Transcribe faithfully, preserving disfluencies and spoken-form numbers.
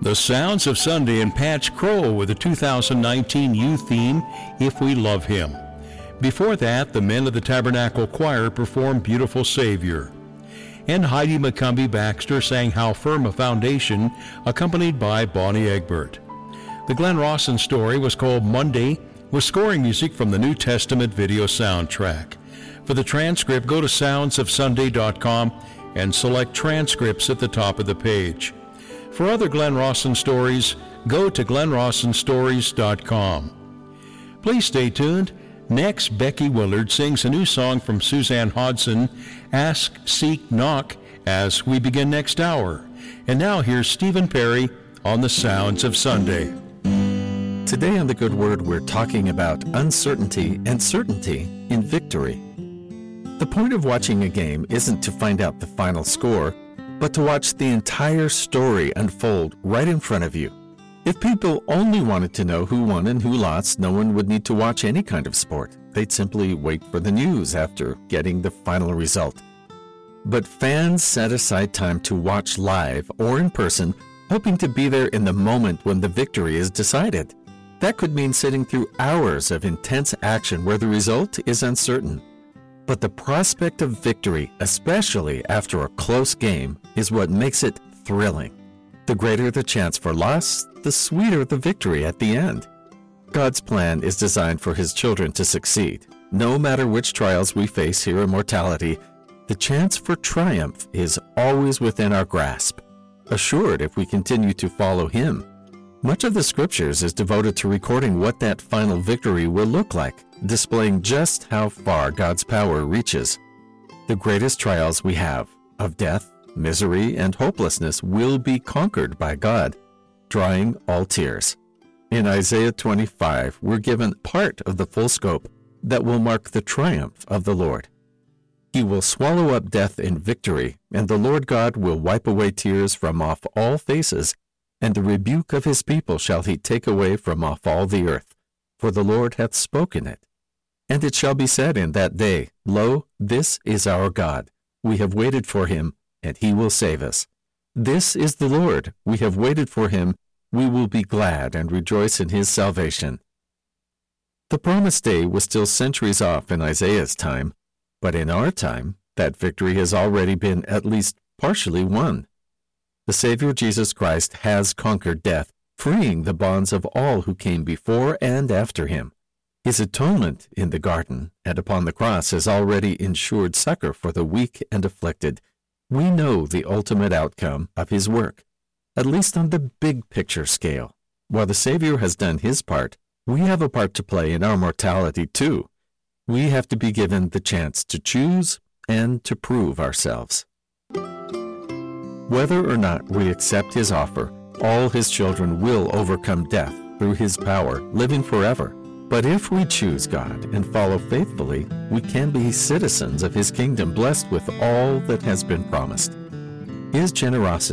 The Sounds of Sunday and Patch Crow with the two thousand nineteen youth theme, If We Love Him. Before that, the men of the Tabernacle Choir performed Beautiful Savior. And Heidi McCumbee Baxter sang How Firm a Foundation, accompanied by Bonnie Egbert. The Glenn Rawson story was called Monday, with scoring music from the New Testament video soundtrack. For the transcript, go to sounds of sunday dot com and select transcripts at the top of the page. For other Glenn Rawson stories, go to glenn rawson stories dot com. Please stay tuned. Next, Becky Willard sings a new song from Suzanne Hodson, Ask, Seek, Knock, as we begin next hour. And now here's Stephen Perry on the Sounds of Sunday. Today on The Good Word, we're talking about uncertainty and certainty in victory. The point of watching a game isn't to find out the final score, but to watch the entire story unfold right in front of you. If people only wanted to know who won and who lost, no one would need to watch any kind of sport. They'd simply wait for the news after getting the final result. But fans set aside time to watch live or in person, hoping to be there in the moment when the victory is decided. That could mean sitting through hours of intense action where the result is uncertain. But the prospect of victory, especially after a close game, is what makes it thrilling. The greater the chance for loss, the sweeter the victory at the end. God's plan is designed for His children to succeed. No matter which trials we face here in mortality, the chance for triumph is always within our grasp, assured if we continue to follow Him. Much of the Scriptures is devoted to recording what that final victory will look like, displaying just how far God's power reaches. The greatest trials we have, of death, misery, and hopelessness, will be conquered by God, drying all tears. In Isaiah twenty-five, we're given part of the full scope that will mark the triumph of the Lord. He will swallow up death in victory, and the Lord God will wipe away tears from off all faces, and the rebuke of His people shall He take away from off all the earth, for the Lord hath spoken it. And it shall be said in that day, Lo, this is our God. We have waited for Him, and He will save us. This is the Lord. We have waited for Him. We will be glad and rejoice in His salvation. The promised day was still centuries off in Isaiah's time, but in our time, that victory has already been at least partially won. The Savior Jesus Christ has conquered death, freeing the bonds of all who came before and after Him. His atonement in the garden and upon the cross has already ensured succor for the weak and afflicted. We know the ultimate outcome of His work, at least on the big picture scale. While the Savior has done His part, we have a part to play in our mortality too. We have to be given the chance to choose and to prove ourselves. Whether or not we accept His offer, all His children will overcome death through His power, living forever. But if we choose God and follow faithfully, we can be citizens of His kingdom, blessed with all that has been promised. His generosity